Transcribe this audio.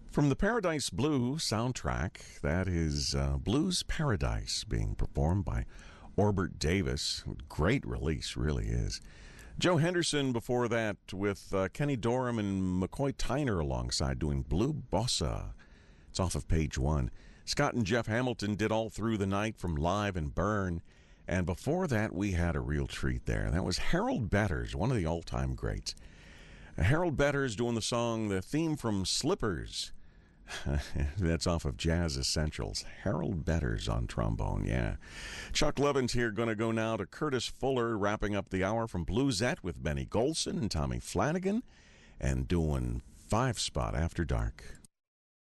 From the Paradise Blue soundtrack, that is Blues Paradise, being performed by Orbert Davis. Great release, really is. Joe Henderson before that with Kenny Dorham and McCoy Tyner alongside doing Blue Bossa. It's off of page 1. Scott and Jeff Hamilton did All Through the Night from Live and Burn. And before that, we had a real treat there. That was Harold Betters, one of the all-time greats. Harold Betters doing the theme from Slippers. That's off of Jazz Essentials. Harold Betters on trombone, yeah. Chuck Levin's here, going to go now to Curtis Fuller, wrapping up the hour from Bluesette with Benny Golson and Tommy Flanagan, and doing 5 Spot After Dark.